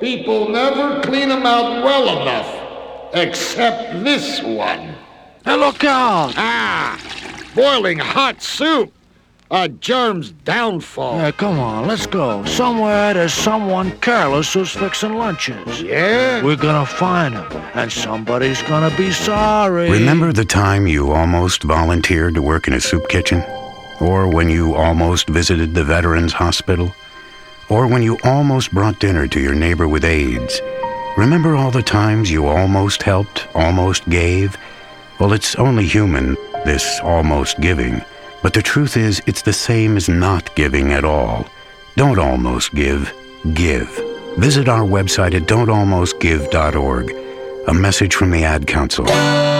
People never clean them out well enough. Except this one. Hey, look out! Ah! Boiling hot soup! A germ's downfall. Yeah, come on, let's go. Somewhere there's someone careless who's fixing lunches. Yeah? We're gonna find him, and somebody's gonna be sorry. Remember the time you almost volunteered to work in a soup kitchen? Or when you almost visited the Veterans Hospital? Or when you almost brought dinner to your neighbor with AIDS? Remember all the times you almost helped, almost gave? Well, it's only human, this almost giving. But the truth is, it's the same as not giving at all. Don't almost give, give. Visit our website at don'talmostgive.org. A message from the Ad Council.